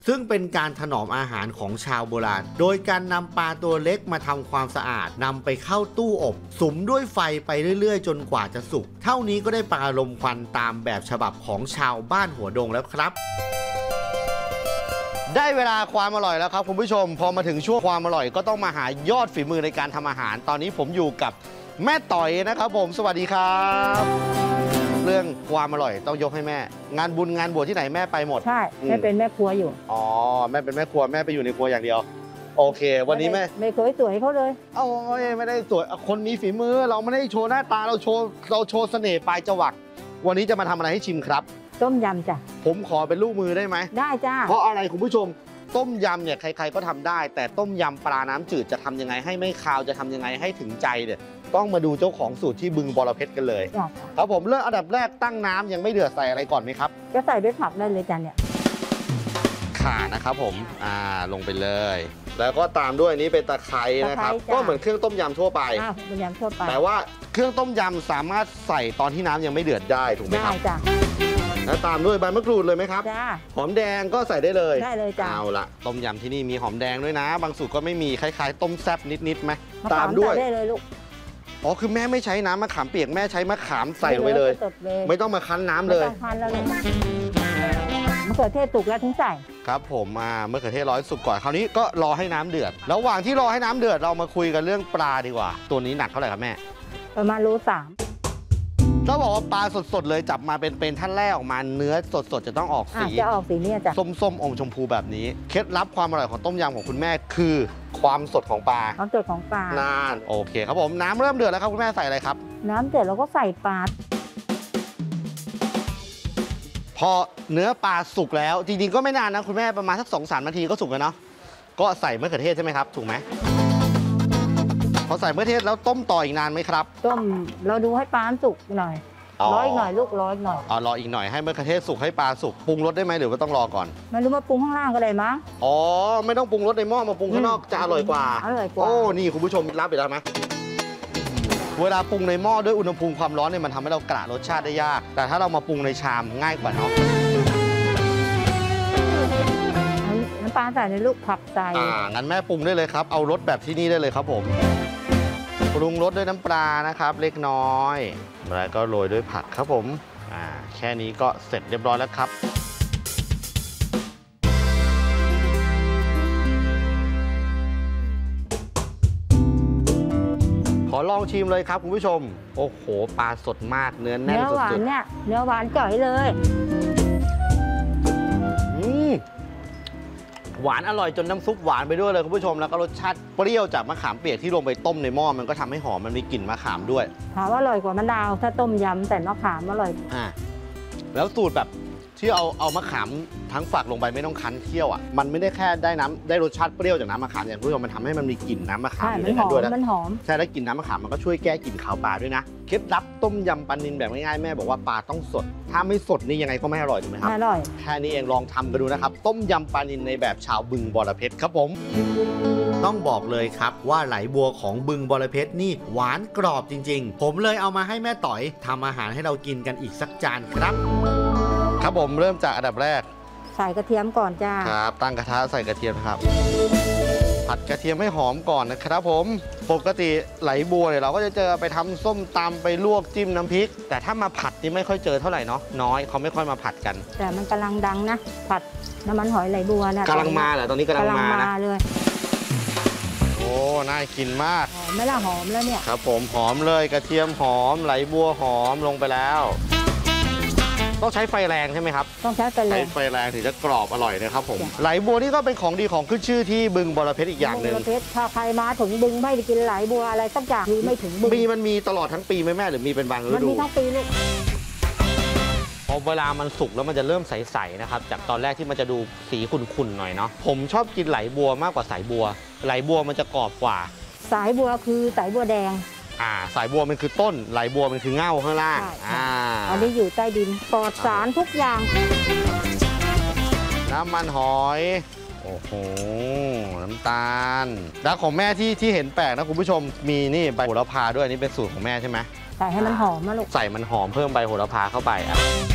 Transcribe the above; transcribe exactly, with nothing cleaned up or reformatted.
ซึ่งเป็นการถนอมอาหารของชาวโบราณโดยการนำปลาตัวเล็กมาทำความสะอาดนำไปเข้าตู้อบสุมด้วยไฟไปเรื่อยๆจนกว่าจะสุกเท่านี้ก็ได้ปลาลมควันตามแบบฉบับของชาวบ้านหัวดงแล้วครับได้เวลาความอร่อยแล้วครับคุณผู้ชมพอมาถึงช่วงความอร่อยก็ต้องมาหายอดฝีมือในการทำอาหารตอนนี้ผมอยู่กับแม่ต่อยนะครับผมสวัสดีครับเรื่องความอร่อยต้องยกให้แม่งานบุญงานบวชที่ไหนแม่ไปหมดใช่แม่เป็นแม่ครัวอยู่อ๋อแม่เป็นแม่ครัวแม่ไปอยู่ในครัวอย่างเดียวโอเควันนี้แม่ไม่เคยสวยเขาเลยโอ้ยไม่ได้สวยคนมีฝีมือเราไม่ได้โชว์หน้าตาเราโชว์เราโชว์เสน่ห์ปลายจวักวันนี้จะมาทำอะไรให้ชิมครับต้มยำจ้ะผมขอเป็นลูกมือได้ไหมได้จ้าเพราะอะไรคุณผู้ชมต้มยำเนี่ยใครๆก็ทำได้แต่ต้มยำปลาน้ำจืดจะทำยังไงให้ไม่คาวจะทำยังไงให้ถึงใจเนี่ยต้องมาดูเจ้าของสูตรที่บึงบรเพชรกันเลยครับผมเริ่มอันดับแรกตั้งน้ำยังไม่เดือดใส่อะไรก่อนไหมครับก็ใส่ด้วยผักได้เลยจ้ะเนี่ยข่านะครับผมอ่าลงไปเลยแล้วก็ตามด้วยนี้เป็นตะไคร้นะครับก็เหมือนเครื่องต้มยำทั่วไปต้มยำทั่วไปแต่ว่าเครื่องต้มยำสามารถใส่ตอนที่น้ำยังไม่เดือดได้ถูกไหมครับได้จ้ะแล้วตามด้วยใบมะกรูดเลยไหมครับจ้าหอมแดงก็ใส่ได้เลยได้เลยจ้าเอาละต้มยำที่นี่มีหอมแดงด้วยนะบางสูตรก็ไม่มีคล้ายๆต้มแซ่บนิดๆไหมตามด้วยได้เลยลูกอ๋อคือแม่ไม่ใช้น้ำมะขามเปียกแม่ใช้มะขามใส่ลงไปเลยไม่ต้องมาคั้นน้ำเลยไม่ต้องคั้นแล้วเลยมะเขือเทศสุกแล้วถึงใส่ครับผมมามะเขือเทศร้อยสุกก่อนคราวนี้ก็รอให้น้ำเดือดระหว่างที่รอให้น้ำเดือดเรามาคุยกันเรื่องปลาดีกว่าตัวนี้หนักเท่าไหร่ครับแม่ประมาณโลสามถ้าบอกว่าปลาสดๆเลยจับมาเป็นเป็นท่านแรกออกมาเนื้อสดๆจะต้องออกสีจะออกสีนี้จ้ะส้มๆอมชมพูแบบนี้เคล็ดลับความอร่อยของต้มยำของคุณแม่คือความสดของปลาความสดของปลานานโอเคครับผมน้ำเริ่มเดือดแล้วครับคุณแม่ใส่อะไรครับน้ำเดือดเราก็ใส่ปลาพอเนื้อปลาสุกแล้วจริงๆก็ไม่นานนะคุณแม่ประมาณสักสองสามนาทีก็สุกแล้วเนาะก็ใส่มะเขือเทศใช่ไหมครับถูกไหมพอใส่มะเขือเทศแล้วต้มต่ออีกนานไหมครับต้มเราดูให้ปลาสุกหน่อยรออีกหน่อยลูกรออีกหน่อยอ๋อรออีกหน่อยให้มะเขือเทศสุกให้ปลาสุกปรุงรสได้ไหมหรือว่าต้องรอก่อนไม่รู้ว่าปรุงข้างล่างก็ได้มั้งอ๋อไม่ต้องปรุงรสในหม้อมาปรุงข้างนอกจะอร่อยกว่าอร่อยกว่าโอ้นี่คุณผู้ชมรับไปแล้วไหมเวลาปรุงในหม้อด้วยอุณหภูมิความร้อนเนี่ยมันทำให้เรากะรสชาติได้ยากแต่ถ้าเรามาปรุงในชามง่ายกว่าเนาะน้ำปลาใส่ในลูกผักใส่อ่างั้นแม่ปรุงได้เลยครับเอารสแบบที่นี่ได้เลยครับผมปรุงรสด้วยน้ำปลานะครับเล็กน้อยแล้วก็โรยด้วยผักครับผมอ่าแค่นี้ก็เสร็จเรียบร้อยแล้วครับขอลองชิมเลยครับคุณผู้ชมโอ้โหปลาสดมากเนื้อแน่นสุดๆเนื้อหวานเนี่ยเนื้อหวานจ่อยเลยอืมหวานอร่อยจนน้ำซุปหวานไปด้วยเลยคุณผู้ชมแล้วก็รสชาติเปรี้ยวจากมะขามเปียกที่ลงไปต้มในหม้อมันก็ทำให้หอมมันมีกลิ่นมะขามด้วยถามว่าอร่อยกว่ามะนาวถ้าต้มยำแต่มะขามอร่อยอ่าแล้วสูตรแบบที่เอาเอามะขามทั้งฝักลงไปไม่ต้องคั้นเคี่ยวอ่ะมันไม่ได้แค่ได้น้ำได้รสชาติเปรี้ยวจากน้ำมะขามอย่างคุณผู้ชมมันทำให้มันมีกลิ่นน้ำมะขามอยู่ในนั้นด้วยนะมันหอมใช่แล้วกลิ่นน้ำมะขามมันก็ช่วยแก้กลิ่นขาวปลาด้วยนะเคล็ดลับต้มยำปลานิลแบบง่ายๆแม่บอกว่าปลาต้องสดถ้าไม่สดนี่ยังไงก็ไม่อร่อยถูกไหมครับอร่อยแค่นี้เองลองทำกันดูนะครับต้มยำปลานิลในแบบชาวบึงบรเพชรครับผมต้องบอกเลยครับว่าไหลบัวของบึงบรเพชรนี่หวานกรอบจริงๆผมเลยเอามาให้แม่ต่อยทำอาหารให้เรากินกันอีกสักจานครับครับผมเริ่มจากอันดับแรกใส่กระเทียมก่อนจ้าครับตั้งกระทะใส่กระเทียมครับผัดกระเทียมให้หอมก่อนนะครับผมปกติไหลบัวเนี่ยเราก็จะเจอไปทำส้มตำไปลวกจิ้มน้ำพริกแต่ถ้ามาผัดนี่ไม่ค่อยเจอเท่าไหร่เนาะน้อยเขาไม่ค่อยมาผัดกันแต่มันกำลังดังนะผัดน้ำมันหอยไหลบัวนะกำลังมาเหรอตอนนี้กำลังมานะเลยโอ้น่ากินมากหอมไหมล่ะหอมแล้วเนี่ยครับผมหอมเลยกระเทียมหอมไหลบัวหอมลงไปแล้วต้องใช้ไฟแรงใช่ไหมครับต้องใช้ไฟแรงใช้ไฟแรงถึงจะกรอบอร่อยนะครับผมไหลบัวนี่ก็เป็นของดีของขึ้นชื่อที่บึงบรเพชรอีกอย่างหนึ่งบึงบรเพชรถ้าใครมาถึงบึงไม่ได้กินไหลบัวอะไรสักอย่างคือไม่ถึงบึงมีมันมีตลอดทั้งปีไหมแม่หรือมีเป็นบางฤดูมันมีทั้งปีลูกพอเวลามันสุกแล้วมันจะเริ่มใสๆนะครับจากตอนแรกที่มันจะดูสีขุ่นๆหน่อยเนาะผมชอบกินไหลบัวมากกว่าสายบัวไหลบัวมันจะกรอบกว่าสายบัวคือสายบัวแดงอ่าสายบัวมันคือต้นไหลบัวมันคือเง่าข้างล่างอ่าอันนี้อยู่ใต้ดินปลอดสารทุกอย่างน้ำมันหอยโอ้โหน้ำตาลแล้วของแม่ที่ที่เห็นแปลกนะคุณผู้ชมมีนี่ใบโหระพาด้วยนี่เป็นสูตรของแม่ใช่ไหมใส่ให้มันหอมนะลูกใส่มันหอมเพิ่มใบโหระพาเข้าไปอ่ะ